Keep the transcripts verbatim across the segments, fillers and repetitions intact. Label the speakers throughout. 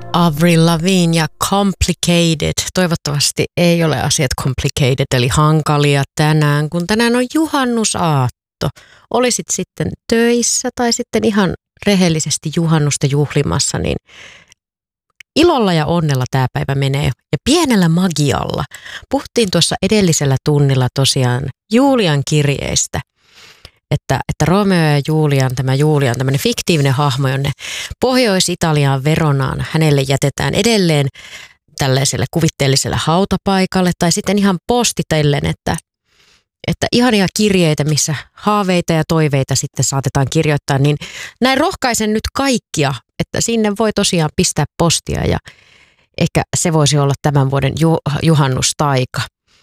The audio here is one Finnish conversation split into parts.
Speaker 1: Avril Lavigne ja Complicated. Toivottavasti ei ole asiat complicated eli hankalia tänään, kun tänään on juhannusaatto. Olisit sitten töissä tai sitten ihan rehellisesti juhannusta juhlimassa, niin ilolla ja onnella tämä päivä menee. Ja pienellä magialla. Puhuttiin tuossa edellisellä tunnilla tosiaan Julian kirjeistä. Että, että Romeo ja Julian, tämä Julian, tämmöinen fiktiivinen hahmo, jonne Pohjois-Italiaan Veronaan hänelle jätetään edelleen tällaiselle kuvitteelliselle hautapaikalle tai sitten ihan postitellen, että, että ihania kirjeitä, missä haaveita ja toiveita sitten saatetaan kirjoittaa, niin näin rohkaisen nyt kaikkia, että sinne voi tosiaan pistää postia ja ehkä se voisi olla tämän vuoden ju, juhannustaika.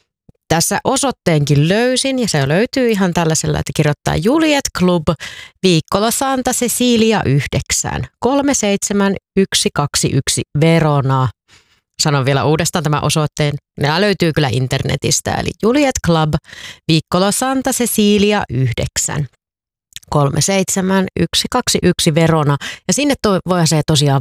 Speaker 1: Tässä osoitteenkin löysin ja se löytyy ihan tällaisella, että kirjoittaa Juliet Club, Viikkola Santa Cecilia yhdeksän, kolme seitsemän yksi kaksi yksi Verona. Sanon vielä uudestaan tämän osoitteen. Nämä löytyy kyllä internetistä, eli Juliet Club, Viikkola Santa Cecilia yhdeksän, kolme seitsemän yksi kaksi yksi Verona. Ja sinne to, voi se tosiaan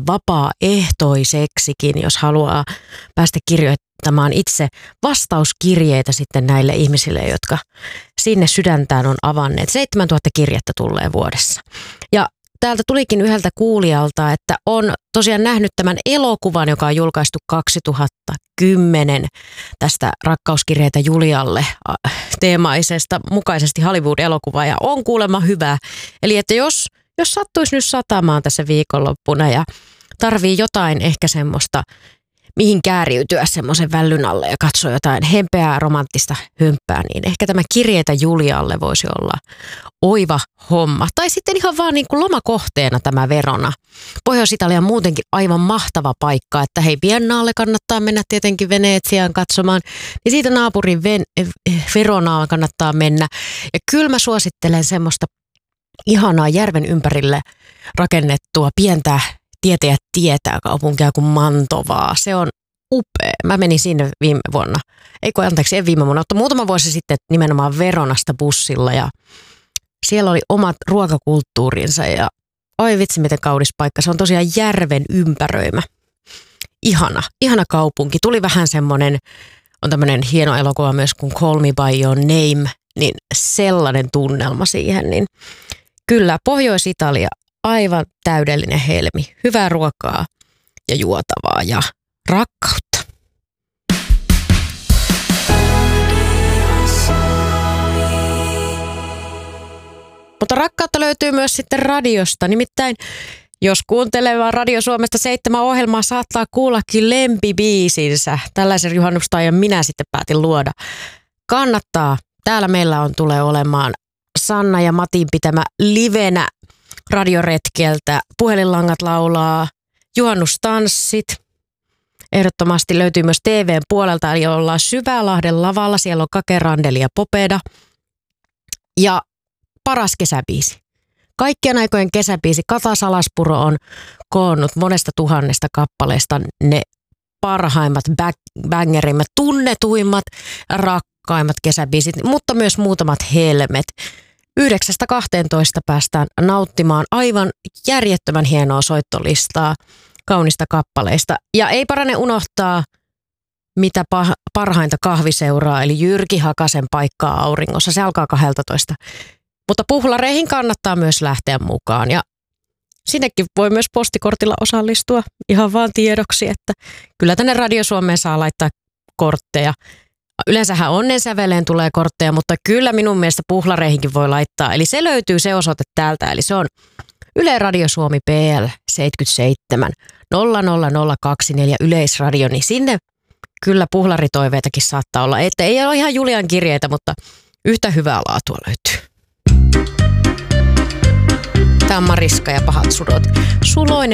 Speaker 1: vapaaehtoiseksikin, jos haluaa päästä kirjoittamaan itse vastauskirjeitä sitten näille ihmisille, jotka sinne sydäntään on avanneet. seitsemäntuhatta kirjettä tulee vuodessa. Ja täältä tulikin yhdeltä kuulijalta, että on tosiaan nähnyt tämän elokuvan, joka on julkaistu kaksituhattakymmenen tästä Rakkauskirjeitä Julialle teemaisesta mukaisesti Hollywood-elokuvaa ja on kuulemma hyvä. Eli että jos, jos sattuisi nyt satamaan tässä viikonloppuna ja tarvii jotain ehkä semmoista, mihin kääriytyä semmoisen vällyn alle ja katsoa jotain hempeää romanttista hömppää, niin ehkä tämä Kirjeitä Julialle voisi olla oiva homma. Tai sitten ihan vaan niin kuin lomakohteena tämä Verona. Pohjois-Italia on muutenkin aivan mahtava paikka, että hei, Viennaalle kannattaa mennä tietenkin Venetsiaan katsomaan, niin siitä naapurin Ven- Veronaan kannattaa mennä. Ja kyllä mä suosittelen semmoista ihanaa järven ympärille rakennettua pientä tietäjät tietää kaupunkia kuin Mantovaa. Se on upea. Mä menin sinne viime vuonna. Ei kun anteeksi, en viime vuonna, mutta muutama vuosi sitten nimenomaan Veronasta bussilla ja siellä oli omat ruokakulttuurinsa ja oi vitsi miten kaunis paikka. Se on tosiaan järven ympäröimä. Ihana, ihana kaupunki. Tuli vähän semmoinen, on tämmöinen hieno elokuva myös kuin Call Me By Your Name, niin sellainen tunnelma siihen. Niin kyllä, Pohjois-Italia. Aivan täydellinen helmi. Hyvää ruokaa ja juotavaa ja rakkautta. Mutta rakkautta löytyy myös sitten radiosta. Nimittäin jos kuuntelee Radio Suomesta seitsemän ohjelmaa, saattaa kuullakin lempibiisinsä. Tällaisen juhannustaajan minä sitten päätin luoda. Kannattaa. Täällä meillä on tulee olemaan Sanna ja Matin pitämä livenä radioretkeltä. Puhelinlangat laulaa, juhannustanssit. Ehdottomasti löytyy myös T V:n puolelta, eli ollaan Syvälahden lavalla. Siellä on Kake Randeli ja Popeda. Ja paras kesäbiisi. Kaikkien aikojen kesäbiisi. Kata Salaspuro on koonnut monesta tuhannesta kappaleesta ne parhaimmat, bangerimmät, tunnetuimmat, rakkaimmat kesäbiisit, mutta myös muutamat helmet. yhdeksästä kahteentoista päästään nauttimaan aivan järjettömän hienoa soittolistaa kaunista kappaleista. Ja ei parane unohtaa, mitä parhainta kahviseuraa, eli Jyrki Hakasen Paikkaa auringossa. Se alkaa kaksitoista. Mutta puhlareihin kannattaa myös lähteä mukaan. Ja sinnekin voi myös postikortilla osallistua ihan vaan tiedoksi, että kyllä tänne Radio Suomeen saa laittaa kortteja. Yleensähän onnensäveleen tulee kortteja, mutta kyllä minun mielestä puhlareihinkin voi laittaa. Eli se löytyy se osoite täältä. Eli se on Yle Radio Suomi P L seitsemänkymmentäseitsemän nolla nolla nolla kaksikymmentäneljä Yleisradio, niin sinne kyllä puhlaritoiveitakin saattaa olla. Että ei ole ihan Julian kirjeitä, mutta yhtä hyvää laatua löytyy. Tämä on Mariska ja Pahat sudot. Suloinen